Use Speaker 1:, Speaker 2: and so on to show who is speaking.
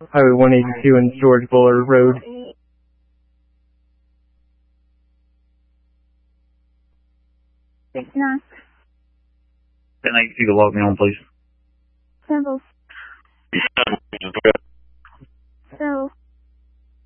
Speaker 1: Highway 182 and George Buller Road.
Speaker 2: Can
Speaker 3: you can log me on, please?
Speaker 2: Symbols.